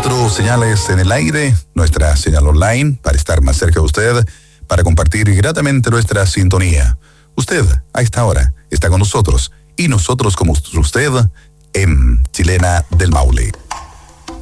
24 señales en el aire, nuestra señal online para estar más cerca de usted, para compartir gratamente nuestra sintonía. Usted, a esta hora, está con nosotros y nosotros como usted en Chilena del Maule.